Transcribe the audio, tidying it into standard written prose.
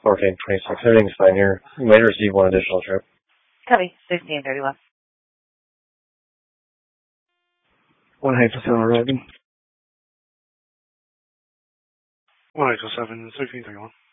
1426. Everything's fine here. You might receive one additional trip. Copy. 1631. 187 arriving. 187, 1631.